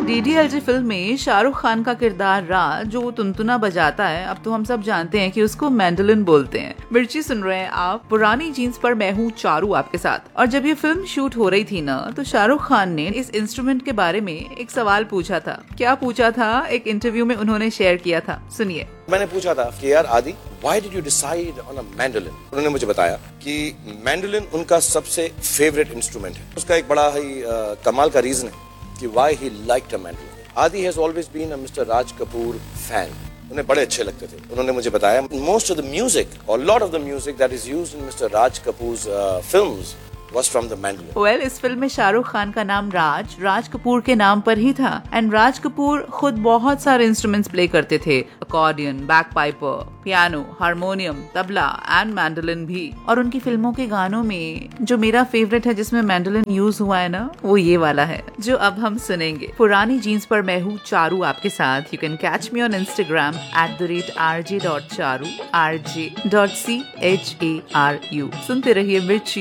DDLJ film में शाहरुख खान का किरदार राज जो तुनतुना बजाता है, अब तो हम सब जानते हैं कि उसको मैंडोलिन बोलते हैं। मिर्ची सुन रहे हैं आप पुरानी जीन्स पर, मैं हूँ चारू आपके साथ। और जब ये फिल्म शूट हो रही थी ना, तो शाहरुख खान ने इस इंस्ट्रूमेंट के बारे में एक सवाल पूछा था। क्या पूछा था, एक इंटरव्यू में उन्होंने शेयर किया था, सुनिए। मैंने पूछा था कि यार आदि, why did you decide on a mandolin? उन्होंने मुझे बताया कि मैंडोलिन उनका सबसे फेवरेट इंस्ट्रूमेंट है। उसका एक बड़ा ही कमाल का रीजन है कि why he liked a mandolin. Adi has always been a Mr. Raj Kapoor fan. उन्हें बड़े अच्छे लगते थे। उन्होंने मुझे बताया most of the music or lot of the music that is used in Mr. Raj Kapoor's films was from the mandolin. Well, इस film में शाहरुख खान का नाम राज कपूर के नाम पर ही था। एंड राज कपूर खुद बहुत सारे इंस्ट्रूमेंट्स प्ले करते थे, accordion, back Piper, piano, harmonium, tabla and mandolin भी। और उनकी फिल्मों के गानों में जो मेरा फेवरेट है जिसमें मैंडोलिन यूज हुआ है ना, वो ये वाला है जो अब हम सुनेंगे। पुरानी जीन्स पर मैं हूँ चारू आपके साथ। You can catch me on Instagram @rj.charu, rj.charu। सुनते रहिए मिर्ची।